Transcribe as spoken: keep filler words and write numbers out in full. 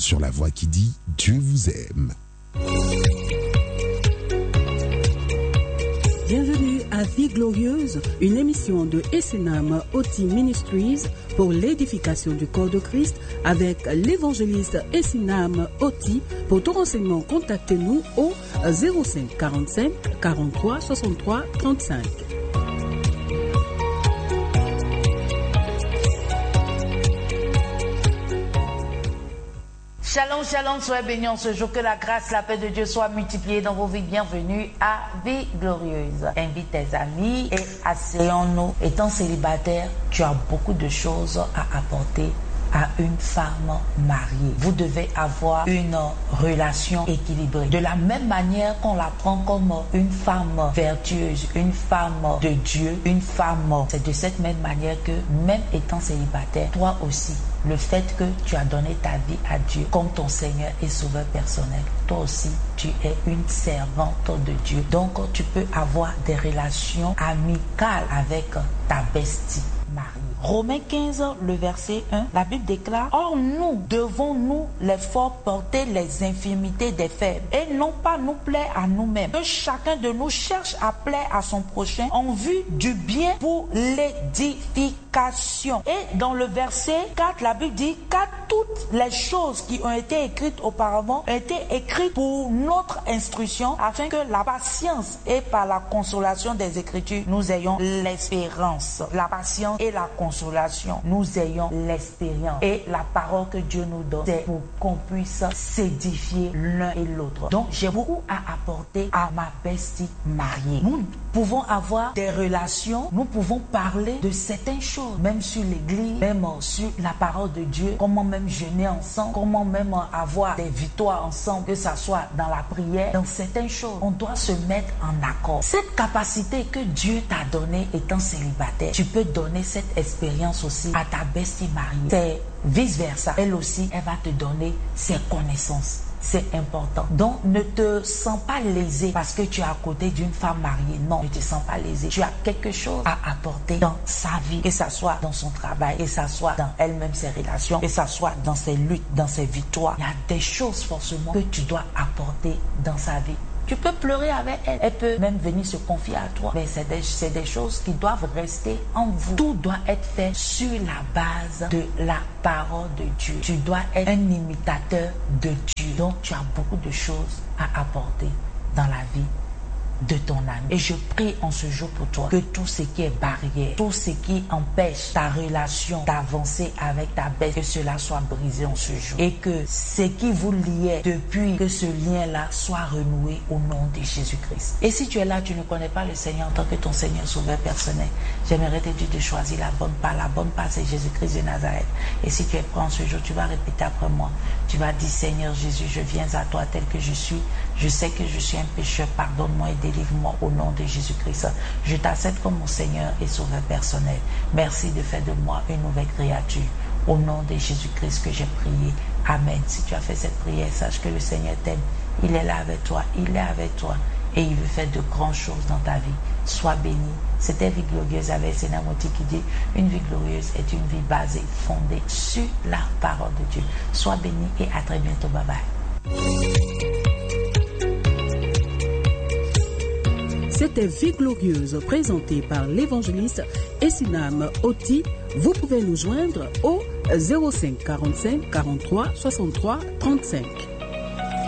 sur la voix qui dit Dieu vous aime. Bienvenue à Vie Glorieuse, une émission de Essenam Oti Ministries pour l'édification du corps de Christ avec l'évangéliste Essenam Oti. Pour tout renseignement, contactez-nous au zéro cinq quarante-cinq quarante-trois soixante-trois trente-cinq. Shalom, shalom, soyez bénis en ce jour, que la grâce, la paix de Dieu soit multipliée dans vos vies. Bienvenue à Vie Glorieuse. Invite tes amis et asseyons-nous. Étant célibataire, tu as beaucoup de choses à apporter à une femme mariée. Vous devez avoir une relation équilibrée. De la même manière qu'on la prend comme une femme vertueuse, une femme de Dieu, une femme, c'est de cette même manière que, même étant célibataire, toi aussi, le fait que tu as donné ta vie à Dieu comme ton Seigneur et Sauveur personnel, toi aussi, tu es une servante de Dieu. Donc, tu peux avoir des relations amicales avec ta bestie mariée. Romains quinze, le verset un, la Bible déclare: Or nous devons, nous les forts, porter les infirmités des faibles et non pas nous plaire à nous-mêmes. Que chacun de nous cherche à plaire à son prochain en vue du bien pour l'édification. Et dans le verset quatre, la Bible dit: Car toutes les choses qui ont été écrites auparavant ont été écrites pour notre instruction, afin que la patience et par la consolation des Écritures nous ayons l'espérance. La patience et la consolation. Consolation, nous ayons l'expérience. Et la parole que Dieu nous donne, c'est pour qu'on puisse s'édifier l'un et l'autre. Donc, j'ai beaucoup à apporter à ma bestie mariée. Nous pouvons avoir des relations, nous pouvons parler de certaines choses, même sur l'église, même sur la parole de Dieu, comment même jeûner ensemble, comment même avoir des victoires ensemble, que ça soit dans la prière, dans certaines choses. On doit se mettre en accord. Cette capacité que Dieu t'a donnée étant célibataire, tu peux donner cette expérience expérience aussi à ta bestie mariée. C'est vice versa. Elle aussi, elle va te donner ses connaissances. C'est important. Donc, ne te sens pas lésé parce que tu es à côté d'une femme mariée. Non, ne te sens pas lésé. Tu as quelque chose à apporter dans sa vie, que ça soit dans son travail, que ça soit dans elle-même ses relations, que ça soit dans ses luttes, dans ses victoires. Il y a des choses forcément que tu dois apporter dans sa vie. Tu peux pleurer avec elle. Elle peut même venir se confier à toi. Mais c'est des, c'est des choses qui doivent rester en vous. Tout doit être fait sur la base de la parole de Dieu. Tu dois être un imitateur de Dieu. Donc, tu as beaucoup de choses à apporter dans la vie de ton ami. Et je prie en ce jour pour toi que tout ce qui est barrière, tout ce qui empêche ta relation d'avancer avec ta bête, que cela soit brisé en ce jour. Et que ce qui vous liait depuis, que ce lien-là soit renoué au nom de Jésus-Christ. Et si tu es là, tu ne connais pas le Seigneur en tant que ton Seigneur Sauveur personnel, j'aimerais te dire de choisir la bonne part. La bonne part, c'est Jésus-Christ de Nazareth. Et si tu es prêt en ce jour, tu vas répéter après moi. Tu vas dire: Seigneur Jésus, je viens à toi tel que je suis. Je sais que je suis un pécheur. Pardonne-moi et délivre-moi au nom de Jésus-Christ. Je t'accepte comme mon Seigneur et Sauveur personnel. Merci de faire de moi une nouvelle créature. Au nom de Jésus-Christ que j'ai prié. Amen. Si tu as fait cette prière, sache que le Seigneur t'aime. Il est là avec toi. Il est avec toi. Et il veut faire de grandes choses dans ta vie. Sois béni. C'était Vie Glorieuse avec Essenam Oti qui dit: une vie glorieuse est une vie basée, fondée sur la parole de Dieu. Sois béni et à très bientôt. Bye bye. C'était Vie Glorieuse, présentée par l'évangéliste Essenam Oti. Vous pouvez nous joindre au zéro cinq quarante-cinq quarante-trois soixante-trois trente-cinq.